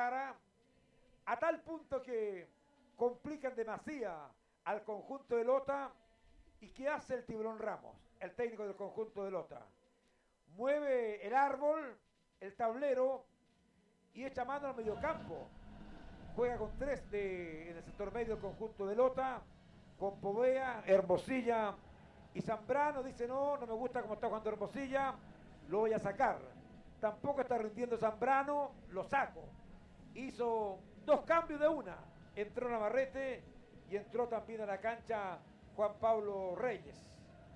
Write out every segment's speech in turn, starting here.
cara, a tal punto que complican demasiado al conjunto de Lota. ¿Y qué hace el Tiburón Ramos, el técnico del conjunto de Lota? Mueve el árbol, el tablero, y echa mano al mediocampo. Juega con 3 en el sector medio del conjunto de Lota, con Povea, Hermosilla y Zambrano. Dice, no me gusta cómo está jugando Hermosilla, lo voy a sacar. Tampoco está rindiendo Zambrano, lo saco. Hizo 2 cambios de una. Entró Navarrete y entró también a la cancha Juan Pablo Reyes.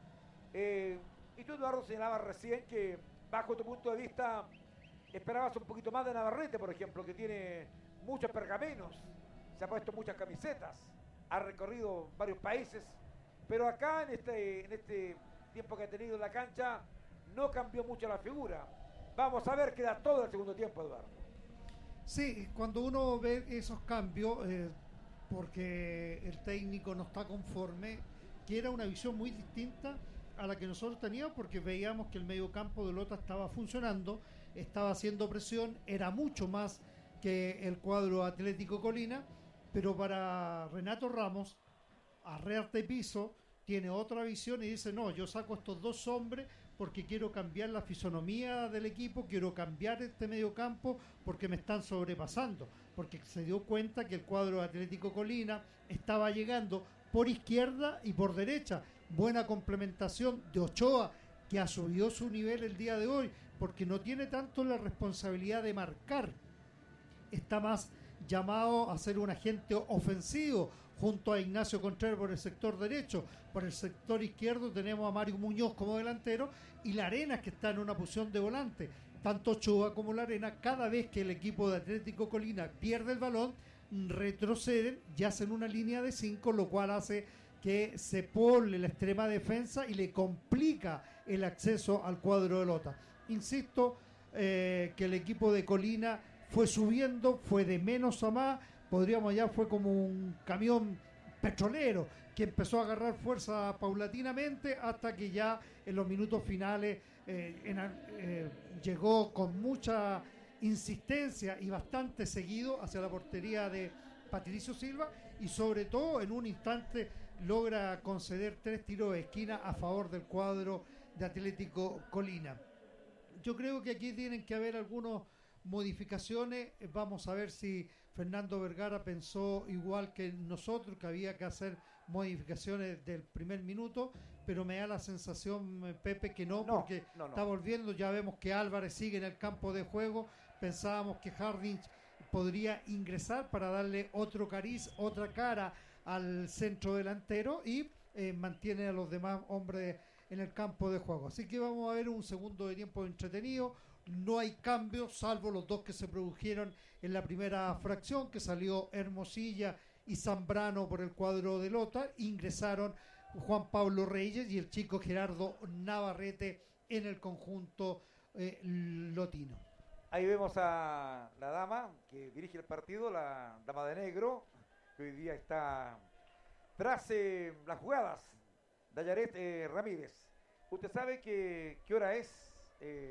Y tú, Eduardo, señalabas recién que, bajo tu punto de vista, esperabas un poquito más de Navarrete, por ejemplo, que tiene muchos pergaminos, se ha puesto muchas camisetas, ha recorrido varios países, pero acá en este tiempo que ha tenido en la cancha no cambió mucho la figura. Vamos a ver qué da todo el segundo tiempo, Eduardo. Sí, cuando uno ve esos cambios, porque el técnico no está conforme, que era una visión muy distinta a la que nosotros teníamos, porque veíamos que el mediocampo de Lota estaba funcionando, estaba haciendo presión, era mucho más que el cuadro Atlético Colina, pero para Renato Ramos, arrearte piso, tiene otra visión y dice, no, yo saco estos 2 hombres porque quiero cambiar la fisonomía del equipo, quiero cambiar este mediocampo porque me están sobrepasando, porque se dio cuenta que el cuadro Atlético Colina estaba llegando por izquierda y por derecha. Buena complementación de Ochoa, que ha subido su nivel el día de hoy, porque no tiene tanto la responsabilidad de marcar, está más llamado a ser un agente ofensivo, junto a Ignacio Contreras por el sector derecho. Por el sector izquierdo tenemos a Mario Muñoz como delantero y Larena, que está en una posición de volante. Tanto Ochoa como Larena, cada vez que el equipo de Atlético Colina pierde el balón, retroceden y hacen una línea de 5, lo cual hace que se pone la extrema defensa y le complica el acceso al cuadro de Lota. Insisto, que el equipo de Colina fue subiendo, fue de menos a más, fue como un camión petrolero que empezó a agarrar fuerza paulatinamente hasta que ya en los minutos finales llegó con mucha insistencia y bastante seguido hacia la portería de Patricio Silva, y sobre todo en un instante logra conceder 3 tiros de esquina a favor del cuadro de Atlético Colina. Yo creo que aquí tienen que haber algunas modificaciones. Vamos a ver si Fernando Vergara pensó igual que nosotros, que había que hacer modificaciones del primer minuto, pero me da la sensación, Pepe, que no, porque está volviendo. Ya vemos que Álvarez sigue en el campo de juego. Pensábamos que Harding podría ingresar para darle otro cariz, otra cara al centro delantero, y mantiene a los demás hombres en el campo de juego. Así que vamos a ver un segundo de tiempo entretenido. No hay cambios, salvo los 2 que se produjeron en la primera fracción, que salió Hermosilla y Zambrano por el cuadro de Lota. Ingresaron Juan Pablo Reyes y el chico Gerardo Navarrete en el conjunto lotino. Ahí vemos a la dama que dirige el partido, la dama de negro, que hoy día está tras las jugadas, Dayaret Ramírez. ¿Usted sabe qué hora es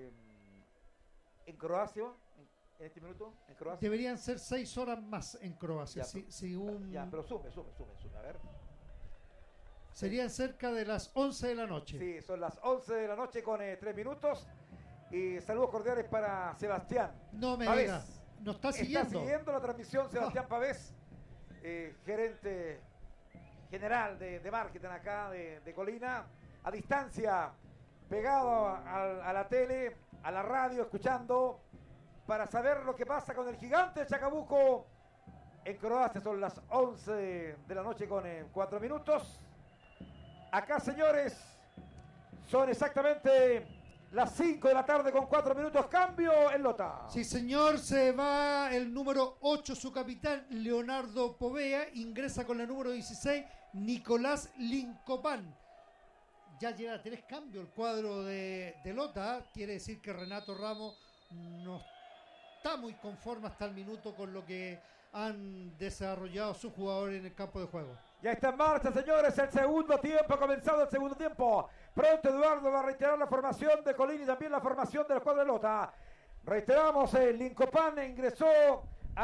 en Croacia, en este minuto? En Croacia deberían ser 6 horas más en Croacia. Ya, pero sume, a ver. Serían cerca de las 11 de la noche. Sí, son las 11 de la noche con 3 minutos. Y saludos cordiales para Sebastián. No me Pavés. digas, ¿nos está siguiendo? Está siguiendo la transmisión Sebastián Pavés, gerente general de marketing acá de Colina, a distancia, pegado a la tele, a la radio, escuchando, para saber lo que pasa con el gigante de Chacabuco en Croacia. Son las 11 de la noche con 4 minutos. Acá, señores, son exactamente las 5 de la tarde con 4 minutos. Cambio en Lota. Sí, señor, se va el número 8, su capitán, Leonardo Povea. Ingresa con la número 16, Nicolás Lincopán. Ya lleva 3 cambios el cuadro de Lota. Quiere decir que Renato Ramos no está muy conforme hasta el minuto con lo que han desarrollado sus jugadores en el campo de juego. Ya está en marcha, señores, el segundo tiempo, ha comenzado el segundo tiempo. Pronto Eduardo va a reiterar la formación de Colina y también la formación del cuadro de Lota. Reiteramos, el Lincopán ingresó